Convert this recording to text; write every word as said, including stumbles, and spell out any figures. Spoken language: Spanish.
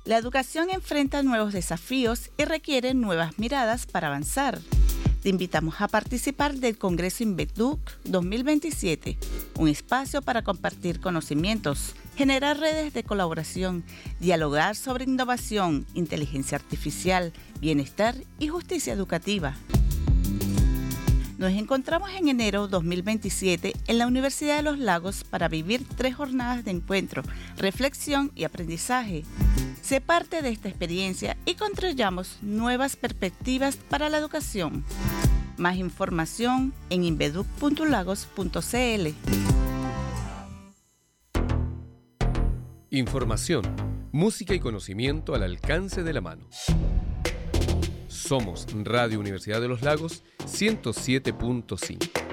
La educación enfrenta nuevos desafíos y requiere nuevas miradas para avanzar. Te invitamos a participar del Congreso INVEDUC dos mil veintisiete, un espacio para compartir conocimientos, generar redes de colaboración, dialogar sobre innovación, inteligencia artificial, bienestar y justicia educativa. Nos encontramos en enero dos mil veintisiete en la Universidad de los Lagos para vivir tres jornadas de encuentro, reflexión y aprendizaje. Sé parte de esta experiencia y construyamos nuevas perspectivas para la educación. Más información en inveduc punto lagos punto c l. Información, música y conocimiento al alcance de la mano. Somos Radio Universidad de los Lagos ciento siete punto cinco.